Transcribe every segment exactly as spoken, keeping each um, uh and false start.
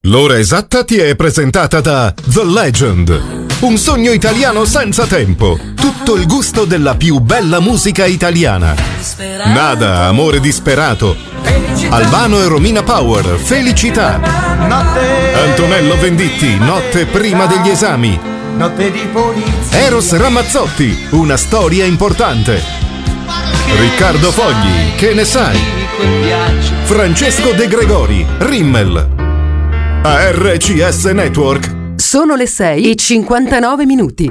L'ora esatta ti è presentata da The Legend. Un sogno italiano senza tempo. Tutto il gusto della più bella musica italiana. Nada, amore disperato. Albano e Romina Power, Felicità. Antonello Venditti, Notte prima degli esami. Notte di polizia. Eros Ramazzotti, Una storia importante. Riccardo Fogli, Che ne sai? Francesco De Gregori, Rimmel. A R C S Network. Sono le sei e cinquantanove minuti.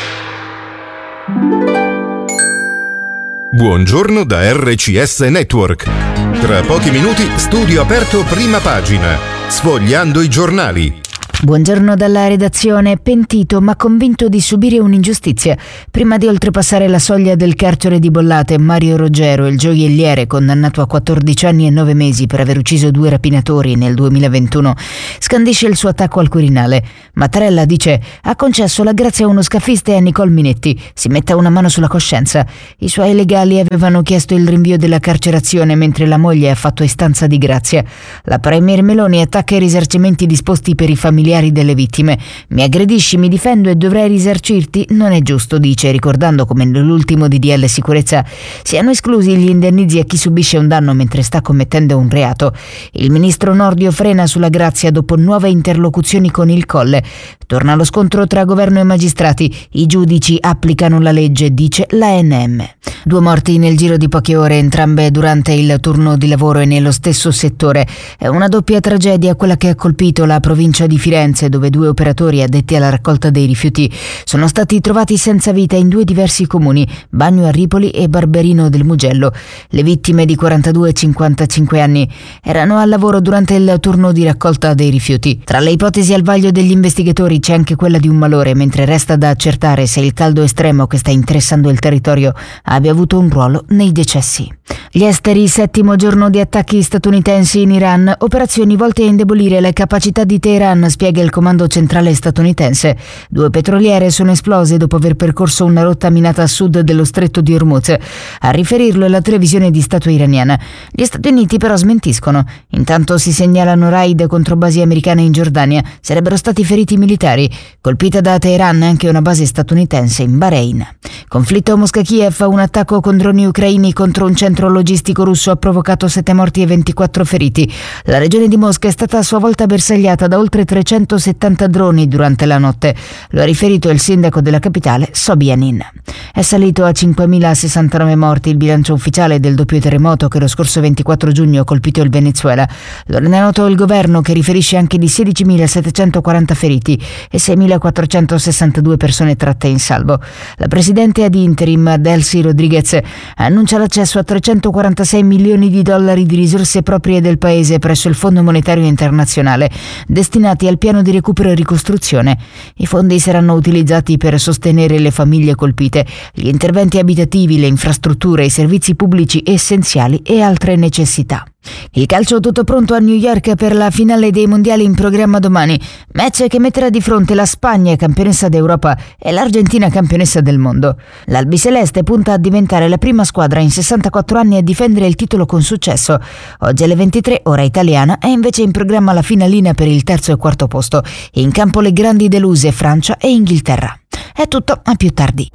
Buongiorno da R C S Network. Tra pochi minuti studio aperto prima pagina. Sfogliando i giornali. Buongiorno dalla redazione. Pentito ma convinto di subire un'ingiustizia. Prima di oltrepassare la soglia del carcere di Bollate, Mario Roggero, il gioielliere condannato a quattordici anni e nove mesi per aver ucciso due rapinatori nel duemilaventuno, scandisce il suo attacco al Quirinale. Mattarella dice: ha concesso la grazia a uno scaffista e a Nicole Minetti. Si metta una mano sulla coscienza. I suoi legali avevano chiesto il rinvio della carcerazione mentre la moglie ha fatto istanza di grazia. La premier Meloni attacca i risarcimenti disposti per i familiari delle vittime. Mi aggredisci, mi difendo e dovrei risarcirti? Non è giusto, dice, ricordando come nell'ultimo D D L sicurezza siano esclusi gli indennizi a chi subisce un danno mentre sta commettendo un reato. Il ministro Nordio frena sulla grazia dopo nuove interlocuzioni con il Colle. Torna lo scontro tra governo e magistrati. I giudici applicano la legge, dice l'A N M. Due morti nel giro di poche ore, entrambe durante il turno di lavoro e nello stesso settore. È una doppia tragedia quella che ha colpito la provincia di Firenze, dove due operatori addetti alla raccolta dei rifiuti sono stati trovati senza vita in due diversi comuni, Bagno a Ripoli e Barberino del Mugello. Le vittime di quarantadue e cinquantacinque anni erano al lavoro durante il turno di raccolta dei rifiuti. Tra le ipotesi al vaglio degli investigatori c'è anche quella di un malore, mentre resta da accertare se il caldo estremo che sta interessando il territorio abbia avuto un ruolo nei decessi. Gli esteri, settimo giorno di attacchi statunitensi in Iran, operazioni volte a indebolire le capacità di Teheran, spiega il comando centrale statunitense. Due petroliere sono esplose dopo aver percorso una rotta minata a sud dello stretto di Hormuz. A riferirlo è la televisione di Stato iraniana. Gli Stati Uniti però smentiscono. Intanto si segnalano raid contro basi americane in Giordania. Sarebbero stati feriti militari. Colpita da Teheran anche una base statunitense in Bahrain. Conflitto Mosca-Kiev, un attacco con droni ucraini contro un centro logistico russo ha provocato sette morti e ventiquattro feriti. La regione di Mosca è stata a sua volta bersagliata da oltre trecentosettanta droni durante la notte. Lo ha riferito il sindaco della capitale, Sobyanin. È salito a cinquemilasessantanove morti il bilancio ufficiale del doppio terremoto che lo scorso ventiquattro giugno ha colpito il Venezuela. Lo rende noto il governo, che riferisce anche di sedicimilasettecentoquaranta feriti e seimilaquattrocentosessantadue persone tratte in salvo. La presidente ad interim, Delcy Rodriguez, annuncia l'accesso a trecentoquarantasei milioni di dollari di risorse proprie del paese presso il Fondo Monetario Internazionale, destinati al piano di recupero e ricostruzione. I fondi saranno utilizzati per sostenere le famiglie colpite, gli interventi abitativi, le infrastrutture, i servizi pubblici essenziali e altre necessità. Il calcio tutto pronto a New York per la finale dei mondiali in programma domani. Match che metterà di fronte la Spagna, campionessa d'Europa, e l'Argentina, campionessa del mondo. L'albiceleste punta a diventare la prima squadra in sessantaquattro anni a difendere il titolo con successo. Oggi alle ventitré, ora italiana, è invece in programma la finalina per il terzo e quarto posto. In campo le grandi deluse Francia e Inghilterra. È tutto, a più tardi.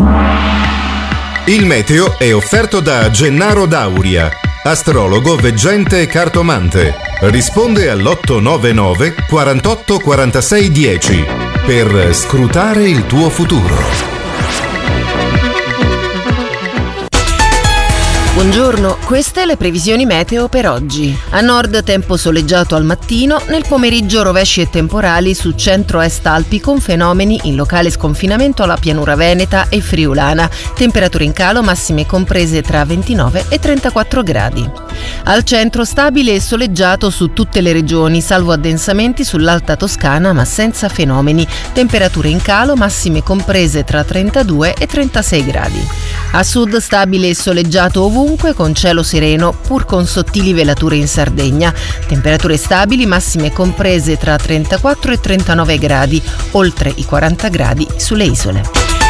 Il meteo è offerto da Gennaro Dauria, astrologo, veggente e cartomante. Risponde all'otto nove nove quarantotto quarantasei dieci per scrutare il tuo futuro. Buongiorno, queste le previsioni meteo per oggi. A nord tempo soleggiato al mattino, nel pomeriggio rovesci e temporali su centro-est Alpi con fenomeni in locale sconfinamento alla pianura veneta e friulana. Temperature in calo massime comprese tra ventinove e trentaquattro gradi. Al centro stabile e soleggiato su tutte le regioni, salvo addensamenti sull'Alta Toscana ma senza fenomeni. Temperature in calo massime comprese tra trentadue e trentasei gradi. A sud stabile e soleggiato ovunque con cielo sereno, pur con sottili velature in Sardegna. Temperature stabili massime comprese tra trentaquattro e trentanove gradi, oltre i quaranta gradi sulle isole.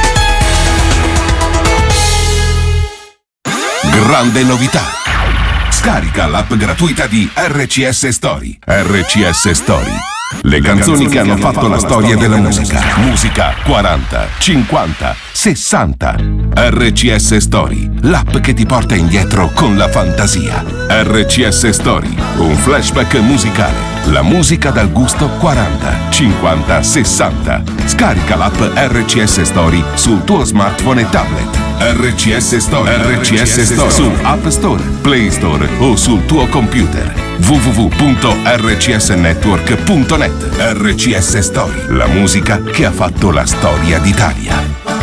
Grande novità! Scarica l'app gratuita di R C S Story. R C S Story. Le canzoni che hanno fatto la storia della musica. Musica quaranta, cinquanta, sessanta. R C S Story, l'app che ti porta indietro con la fantasia. R C S Story, un flashback musicale. La musica dal gusto quaranta, cinquanta, sessanta. Scarica l'app R C S Story sul tuo smartphone e tablet. R C S Story, R C S Story su App Store, Play Store o sul tuo computer. w w w punto r c s network punto net. R C S Story, la musica che ha fatto la storia d'Italia.